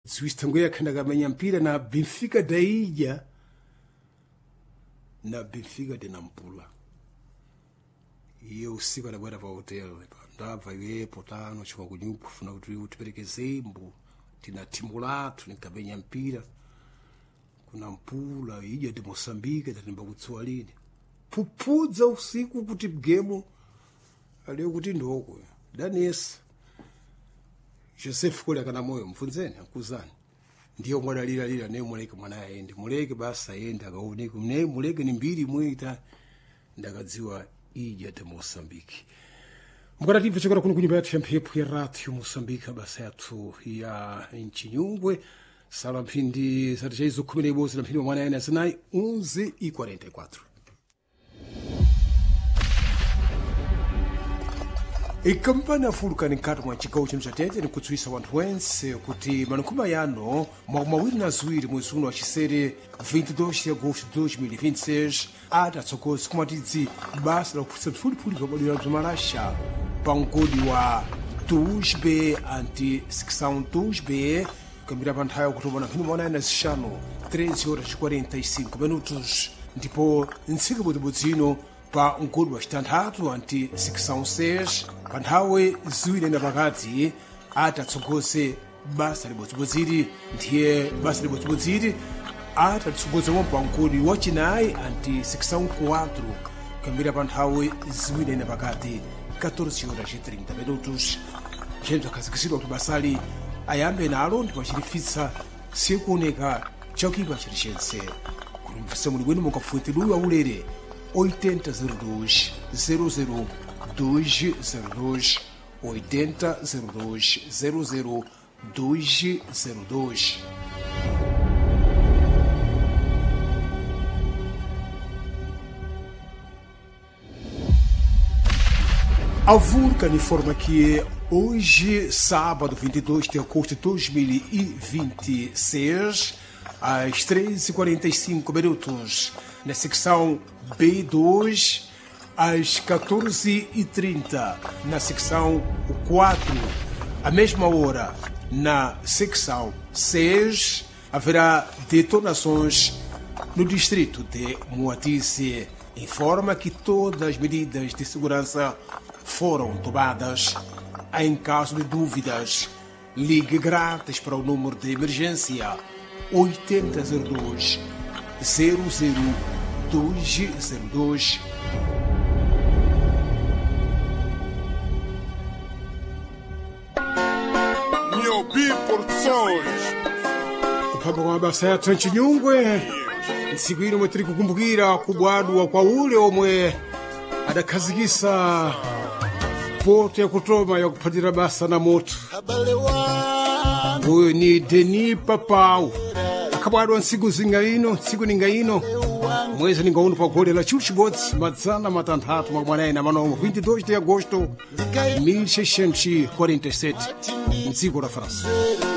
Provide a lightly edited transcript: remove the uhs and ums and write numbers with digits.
ziwistangoya khanda kamenya mpira na Benfica da Ilha na Benfica de Nampula. Iyo usiku adabwera pa hotel ndabva iwepo tano chikwa kunyuku kufuna kuti utipereke zembo tina timu lathu nikamenya mpira kuna Mpula Ilha de Moçambique tatimba kutsuwa lini pupudza usiku kuti gemu aliyo kuti ndoko danesa Joseph kule kana moyo mfunzeni akuzani ndiyo mwana lila ne muleke mwana aende muleke basa aende akaoneka ne muleke ni mbiri mwita ndakadziwa Ilha de Moçambique. Mukana timve chokera kuno kunyumba yathu ya mphepo ya Radio Moçambique basa yathu ya Nchinyungwe sala mphindi zati chaizo 11 na mphindi mwana ena zinayi 11:44. Ikampani afuluka nkati mwa chigawo chino chatete nikutswisa wanthu wense kuti mankhuma yano mawiri na ziwiri mwezi uno wachisere 22 de agosto 2026 atatsogoza kumatidzi basa la kuphutsa mphulipuli pabodera bzimalaxa pa mgodi wa 2B anti secção 2B kambira pa nthawi yakuti mphindi mwana ena zixanu 13:45 minutos ndipo ntsika bodzibodzi pa mgodi wa chitanthatu anti secção 6 pa nthawi ziwiri na pakati atatsogoze basa libodzibodziri ndiye basa libodzibodziri atatsogoza pa mgodi wachinayi anti secção 4 kambira pa nthawi ziwiri na pakati 14:30 minutos chemzo akhazikitsidwa kuti basali ayambe nalo ndipo achilifitsa sikuoneka chakuipa chilichonse kuti mfisa muli bwino mukafuatiluwa ulere 8002 00 202 8002 00 202. A Vulcan informa que hoje, sábado 22 de agosto de 2026, às 13:45 minutos, na secção B2, às 14:30, na secção 4, à mesma hora, na secção 6, haverá detonações no distrito de Moatize. Informa que todas as medidas de segurança foram tomadas. Em caso de dúvidas, ligue grátis para o número de emergência 8002 00202. Niobi Porções. Kupamba kwa mabasa yathu Nchinyungwe ntsiku ino mwetiri kukumbukira kubwadwa kwa ule omwe adakhazikisa poto yakutoma yakuphatira basa na moto. Uyu ni Denis Papau akabwadwa ntsiku zingaino ntsiku ningaino mwezi ningauno pa gole la chiu chibodzi madzana matanthatu mwana na manomo 22 de agosto 1647 ntsiku la França.